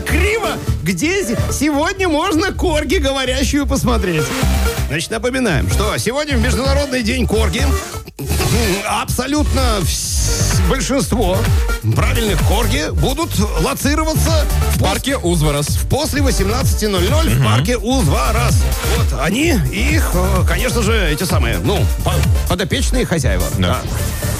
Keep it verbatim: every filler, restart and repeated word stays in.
криво. Где сегодня можно корги говорящую посмотреть? Значит, напоминаем, что сегодня в Международный день корги абсолютно вс- большинство правильных корги будут лоцироваться В парке Узварас. после восемнадцати ноль-ноль в парке Узварас. Вот они и их, э, конечно же, эти самые, ну, по- подопечные хозяева. Да. Да.